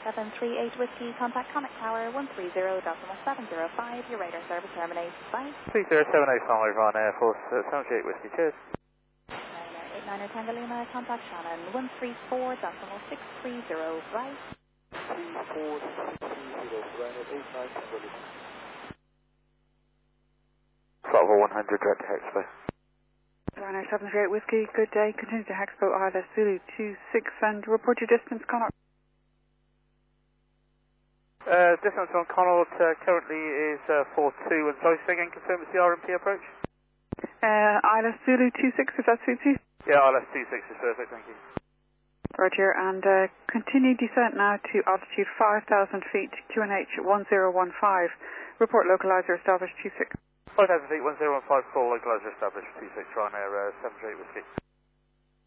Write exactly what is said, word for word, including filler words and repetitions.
seven three eight Whiskey, contact Connect Tower one three zero decimal seven zero five, your radar service terminates. Bye. three zero seven eight Farnley Ryanair Air Force uh, seven three eight Whiskey, cheers. Ryanair eight niner Tango Lima, contact Shannon one three four decimal six three zero. Bye. three four six three zero, Ryanair eight nine Tango Lima. Bravo one hundred, direct to Hexpo. Ryanair seven three eight Whiskey, good day. Continue to Hexpo, Isla Zulu two six, and report your distance, Connaught. Uh, distance on Connaught uh, currently is uh, four two, and sorry, say again, confirm it's the R M P approach? Uh, Isla Zulu two six, if that suits you. Yeah, I L S two six is perfect, thank you. Roger, and uh, continue descent now to altitude five thousand feet, Q N H one zero one five. Report localizer established two six. five thousand feet, one zero one five, call localizer established two six, Ryanair uh, seven three eight Whiskey.